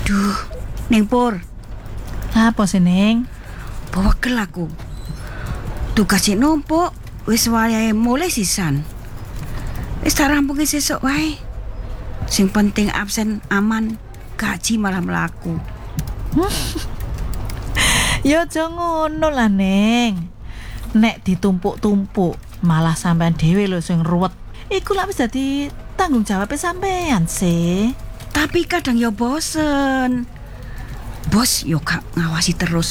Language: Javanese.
Duh, Neng Pur, Apa sih, Neng? bawakel aku. Tugas sik numpuk, wis wayahe mulai sisan. Wis tak rampungi sesuk wae. Sing penting absen aman, gaji malah mlaku. Ya aja ngono lah, Neng. Nek ditumpuk-tumpuk, malah sampean dhewe lho sing ruwet. Iku lak wis dadi tanggung jawab sampean sih. Tapi kadang ya bosen. Bos yo gak ngawasi terus.